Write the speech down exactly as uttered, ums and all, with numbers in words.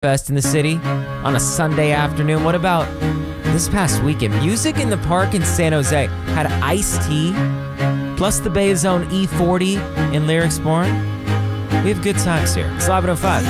Fest in the city on a Sunday afternoon. What about this past weekend? Music in the Park in San Jose had Ice-T, plus the Bay Zone E forty in Lyrics Born. We have good times here. It's eleven oh five.